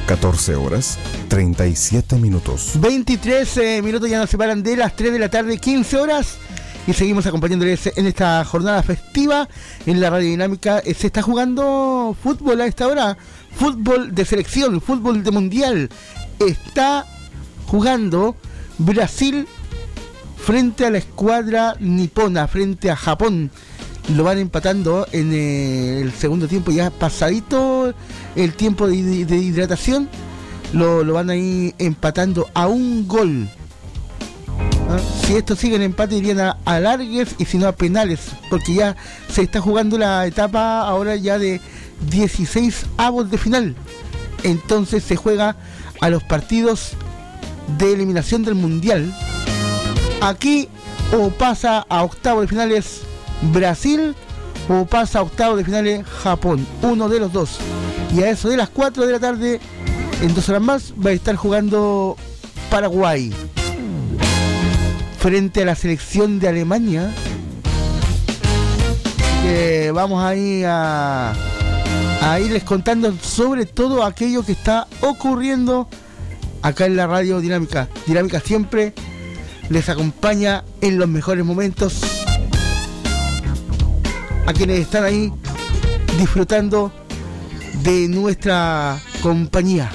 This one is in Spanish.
14 horas, 37 minutos. 23 minutos ya nos separan de las 3 de la tarde, 15 horas. Y seguimos acompañándoles en esta jornada festiva en la Radio Dinámica. Se está jugando fútbol a esta hora. Fútbol de selección, fútbol de mundial. Está jugando Brasil frente a la escuadra nipona, frente a Japón. Lo van empatando en el segundo tiempo, ya pasadito el tiempo de hidratación. Lo van ahí empatando a un gol. Si esto sigue en empate irían a alargues y si no a penales, porque ya se está jugando la etapa ahora ya de 16 avos de final. Entonces se juega a los partidos de eliminación del mundial. Aquí o pasa a octavos de finales Brasil o pasa a octavos de finales Japón, uno de los dos. Y a eso de las 4 de la tarde, en 2 horas más, va a estar jugando Paraguay frente a la selección de Alemania. Vamos ahí a irles contando sobre todo aquello que está ocurriendo acá en la Radio Dinámica. Dinámica siempre les acompaña en los mejores momentos a quienes están ahí disfrutando de nuestra compañía.